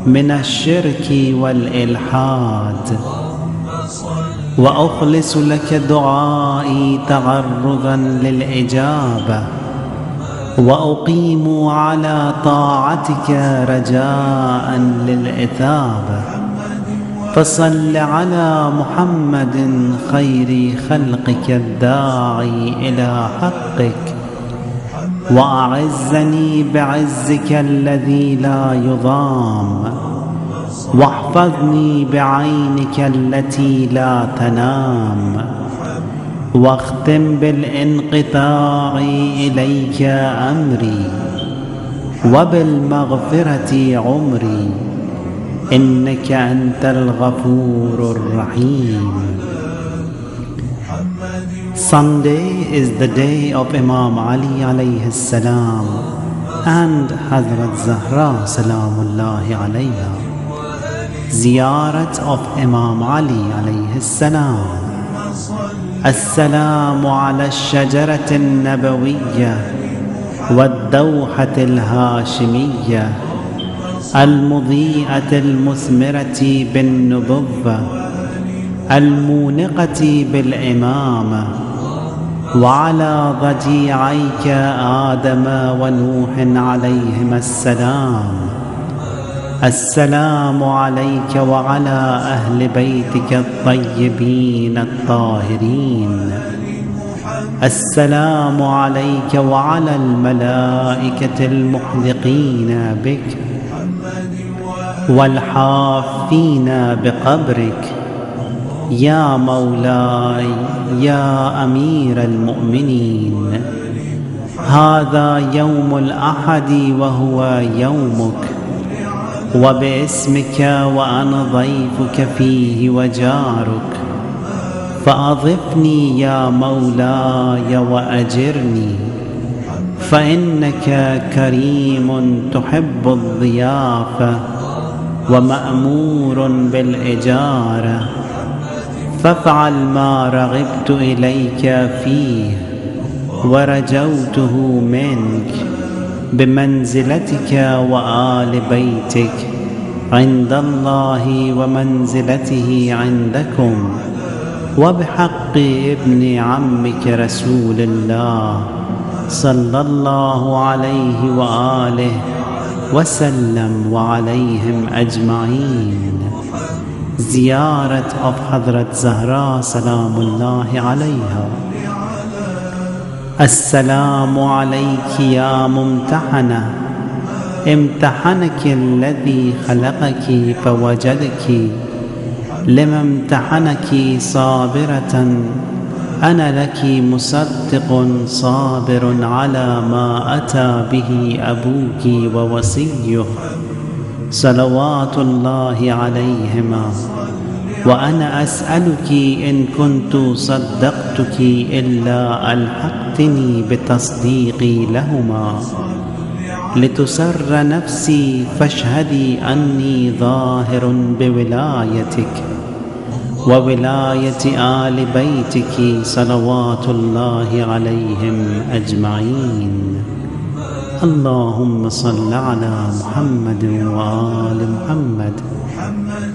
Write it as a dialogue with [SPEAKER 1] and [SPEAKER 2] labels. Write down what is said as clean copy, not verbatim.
[SPEAKER 1] من الشرك والإلحاد، وأخلص لك دعائي تعرضا للإجابة، وأقيم على طاعتك رجاء للإثابة. فصل على محمد خير خلقك الداعي إلى حقك، وأعزني بعزك الذي لا يضام، واحفظني بعينك التي لا تنام، واختم بالانقطاع إليك أمري، وبالمغفرة عمري، إنك أنت الغفور الرحيم. Sunday is the day of Imam Ali alayhi salam and Hazrat Zahra salamullahi alayha. Ziyarat of Imam Ali alayhi salam. السلام على الشجرة النبوية والدوحة الهاشمية المضيئة المثمرة بالنبوة المونقة بالإمامة، وعلى ضجيعيك آدم ونوح عليهما السلام. السلام عليك وعلى أهل بيتك الطيبين الطاهرين. السلام عليك وعلى الملائكة المحلقين بك والحافين بقبرك. يا مولاي يا أمير المؤمنين، هذا يوم الأحد وهو يومك، وباسمك وأنا ضيفك فيه وجارك، فأضفني يا مولاي وأجرني، فإنك كريم تحب الضيافة ومأمور بالإجارة، فافعل ما رغبت إليك فيه ورجوته منك بمنزلتك وآل بيتك عند الله ومنزلته عندكم، وبحق ابن عمك رسول الله صلى الله عليه وآله وسلم وعليهم أجمعين. زيارة of Hazrat Zahra salamullahi alayha. السلام عليك يا ممتحنة، امتحنك الذي خلقك فوجدك، لما امتحنك صابرة، أنا لك مصدق صابر على ما أتى به أبوك ووصيه صلوات الله عليهما، وأنا أسألك إن كنت صدقتك إلا ألحقتني بتصديقي لهما، لتسر نفسي فاشهدي أني ظاهر بولايتك وولاية آل بيتك صلوات الله عليهم أجمعين. اللهم صل على محمد وآل محمد.